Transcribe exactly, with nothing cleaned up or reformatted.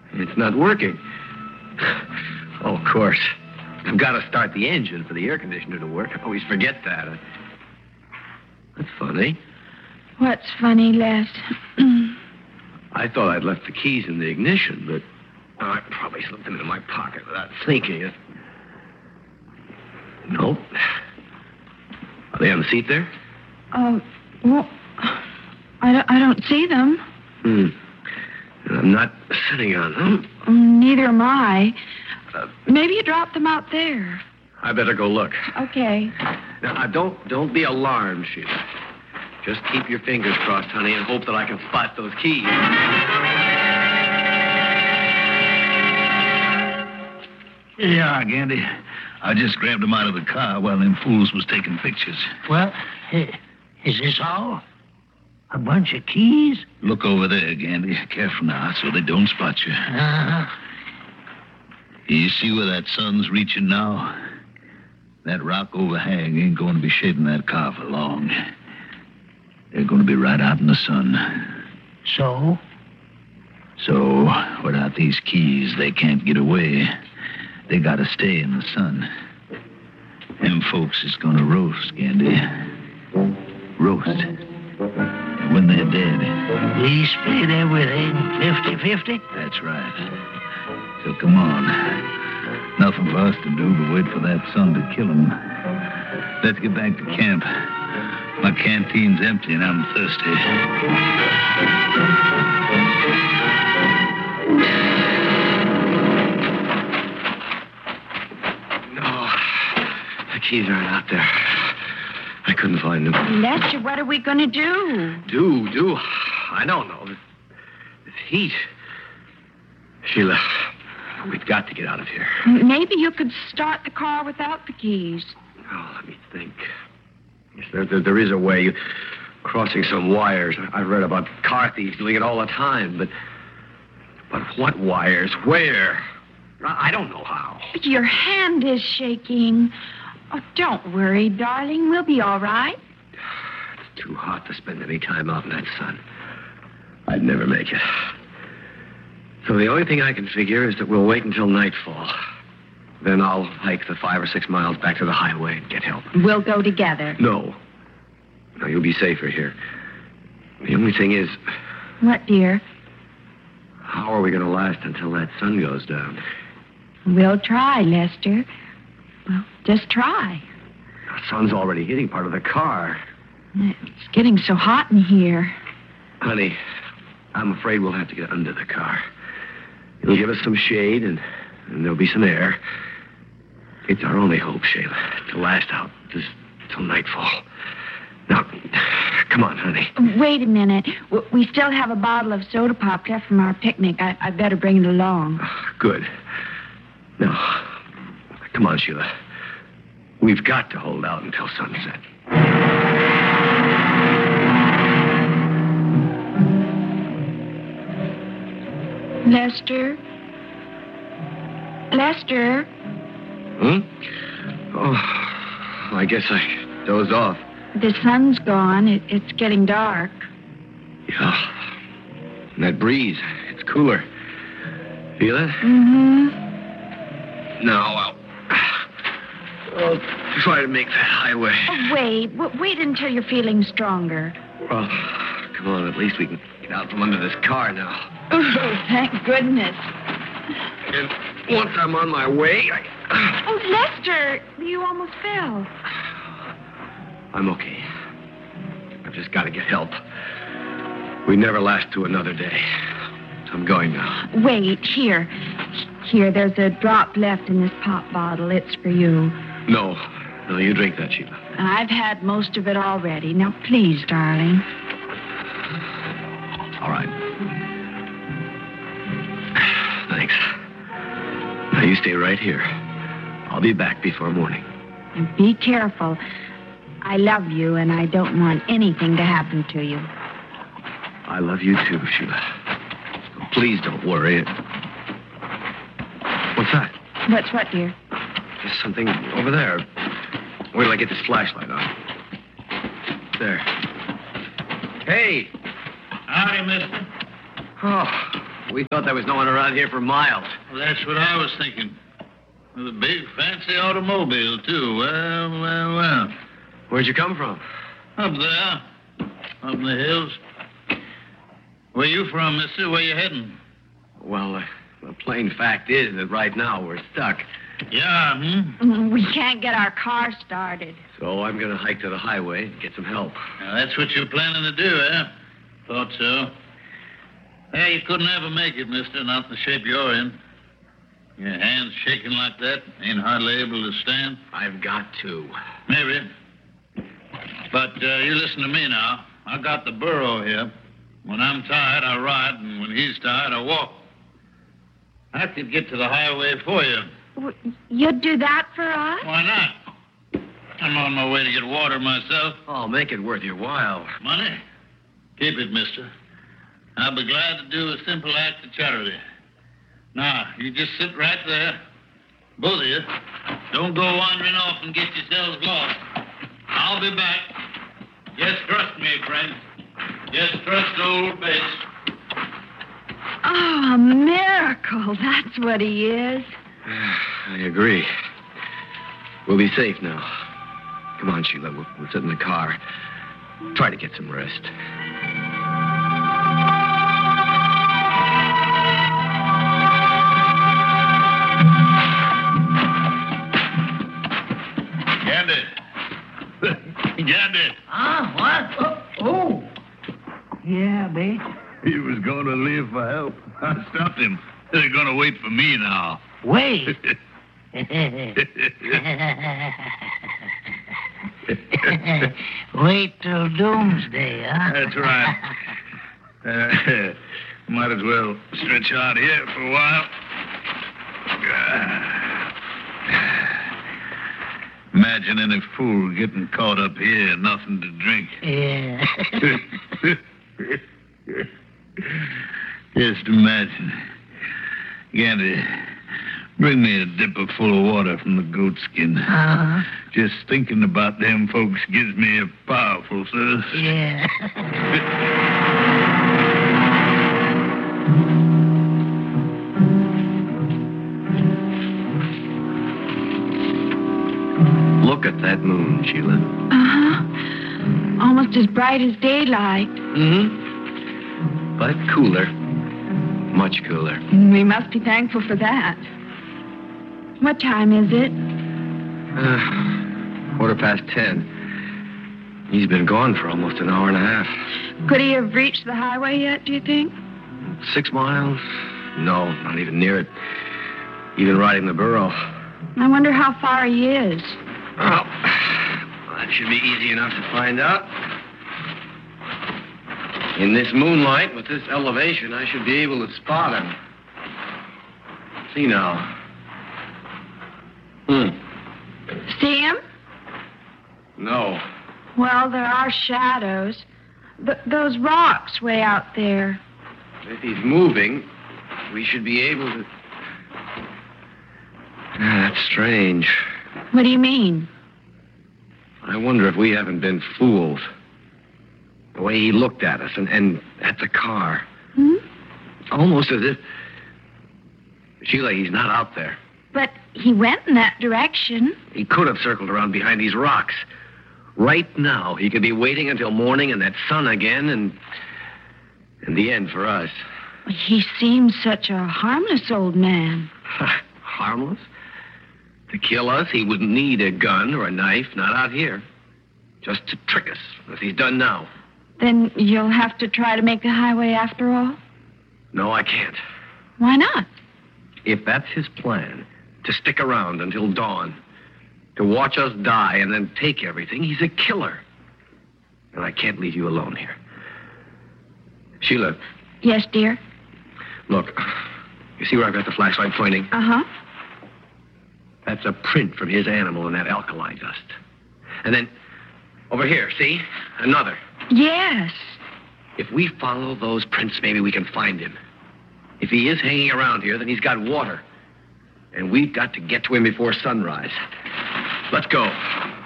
It's not working. Oh, of course. I've got to start the engine for the air conditioner to work. I always forget that. That's funny. What's funny, Les? I thought I'd left the keys in the ignition, but oh, I probably slipped them into my pocket without thinking it. Nope. Are they on the seat there? Oh, well, I don't, I don't see them. Hmm. And I'm not sitting on them. Neither am I. Uh, maybe you dropped them out there. I better go look. Okay. Now, uh, don't don't be alarmed, Sheila. Just keep your fingers crossed, honey, and hope that I can spot those keys. Yeah, Gandy. I just grabbed them out of the car while them fools was taking pictures. Well, is this all? A bunch of keys? Look over there, Gandy. Careful now, so they don't spot you. Uh-huh. You see where that sun's reaching now? That rock overhang ain't going to be shading that car for long. They're going to be right out in the sun. So? So, without these keys, they can't get away. They got to stay in the sun. Them folks is going to roast, Gandy. Roast. And when they're dead... We split everything fifty-fifty? That's right. So come on. Nothing for us to do but wait for that sun to kill him. Let's get back to camp. My canteen's empty and I'm thirsty. No, the keys aren't out there. I couldn't find them. Lester, what are we going to do? Do, do. I don't know. This, this heat. Sheila, we've got to get out of here. Maybe you could start the car without the keys. Oh, let me think. Yes, there, there, there is a way. Crossing some wires. I've read about car thieves doing it all the time, but... But what wires? Where? I don't know how. Your hand is shaking. Oh, don't worry, darling. We'll be all right. It's too hot to spend any time out in that sun. I'd never make it. So the only thing I can figure is that we'll wait until nightfall. Then I'll hike the five or six miles back to the highway and get help. We'll go together. No. No, you'll be safer here. The only thing is... What, dear? How are we going to last until that sun goes down? We'll try, Lester. Well, just try. The sun's already hitting part of the car. It's getting so hot in here. Honey, I'm afraid we'll have to get under the car. It'll give us some shade, and, and there'll be some air. It's our only hope, Sheila, to last out just till nightfall. Now, come on, honey. Wait a minute. We still have a bottle of soda pop left from our picnic. I, I better bring it along. Good. Now, come on, Sheila. We've got to hold out until sunset. Lester? Lester? Hmm? Oh, I guess I dozed off. The sun's gone. It, it's getting dark. Yeah. And that breeze, it's cooler. Feel it? Mm-hmm. Now, I'll, I'll try to make that highway. Oh, wait. W- wait until you're feeling stronger. Well, come on. At least we can get out from under this car now. Oh, thank goodness. And once I'm on my way, I... Oh, Lester, you almost fell. I'm okay. I've just got to get help. We never last to another day. So I'm going now. Wait, here. Here, there's a drop left in this pop bottle. It's for you. No. No, you drink that, Sheila. I've had most of it already. Now, please, darling. All right. Thanks. Now, you stay right here. I'll be back before morning. And be careful. I love you, and I don't want anything to happen to you. I love you, too, Sheila. Please don't worry. What's that? What's what, dear? There's something over there. Wait till I get this flashlight on. There. Hey! Howdy, mister. Oh, We thought there was no one around here for miles. Well, that's what I was thinking. With a big, fancy automobile, too. Well, well, well. Where'd you come from? Up there. Up in the hills. Where you from, mister? Where you heading? Well, uh, the plain fact is that right now we're stuck. Yeah, hmm? We can't get our car started. So I'm going to hike to the highway and get some help. Now, that's what you're planning to do, eh? Thought so. Hey, you couldn't ever make it, mister, not in the shape you're in. Your hands shaking like that, ain't hardly able to stand. I've got to. Maybe. But uh, you listen to me now. I got the burro here. When I'm tired, I ride, and when he's tired, I walk. I could get to the highway for you. W- You'd do that for us? Why not? I'm on my way to get water myself. Oh, make it worth your while. Money? Keep it, mister. I'll be glad to do a simple act of charity. Now, you just sit right there. Both of you. Don't go wandering off and get yourselves lost. I'll be back. Just trust me, friend. Just trust old Bates. Oh, a miracle. That's what he is. I agree. We'll be safe now. Come on, Sheila. We'll, we'll sit in the car. Try to get some rest. Gandy. Gandy. Huh? What? Oh, oh. Yeah, Bates. He was going to leave for help. I stopped him. They're going to wait for me now. Wait. Wait till doomsday, huh? That's right. Uh, might as well stretch out here for a while. Imagine any fool getting caught up here, nothing to drink. Yeah. Just imagine. Gandy, bring me a dipper full of water from the goat skin. Uh-huh. Just thinking about them folks gives me a powerful thirst. Yeah. Look at that moon, Sheila. Uh-huh. Almost as bright as daylight. Mm-hmm. But cooler. Much cooler. We must be thankful for that. What time is it? Uh, quarter past ten. He's been gone for almost an hour and a half. Could he have reached the highway yet, do you think? Six miles? No, not even near it. Even riding the burro. I wonder how far he is. Oh, that should be easy enough to find out. In this moonlight, with this elevation, I should be able to spot him. See now. Hmm. See him? No. Well, there are shadows. Th- those rocks way out there. If he's moving, we should be able to... Ah, that's strange. What do you mean? I wonder if we haven't been fooled. The way he looked at us and, and at the car. Hmm? Almost as if... Sheila, he's not out there. But he went in that direction. He could have circled around behind these rocks. Right now, he could be waiting until morning and that sun again and... and the end for us. He seems such a harmless old man. Harmless? To kill us, he wouldn't need a gun or a knife, not out here. Just to trick us, as he's done now. Then you'll have to try to make the highway after all? No, I can't. Why not? If that's his plan, to stick around until dawn, to watch us die and then take everything, he's a killer. And I can't leave you alone here. Sheila. Yes, dear? Look, you see where I've got the flashlight pointing? Uh-huh. That's a print from his animal in that alkali dust. And then, over here, see? Another. Yes. If we follow those prints, maybe we can find him. If he is hanging around here, then he's got water. And we've got to get to him before sunrise. Let's go.